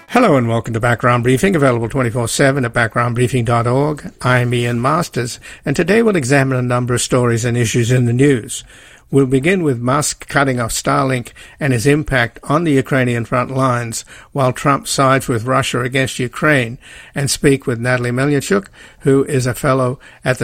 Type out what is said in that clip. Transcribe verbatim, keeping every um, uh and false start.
Hello and welcome to Background Briefing, available twenty-four seven at background briefing dot org. I'm Ian Masters, and today we'll examine a number of stories and issues in the news. We'll begin with Musk cutting off Starlink and his impact on the Ukrainian front lines, while Trump sides with Russia against Ukraine, and speak with Natalie Melnichuk, who is a fellow at the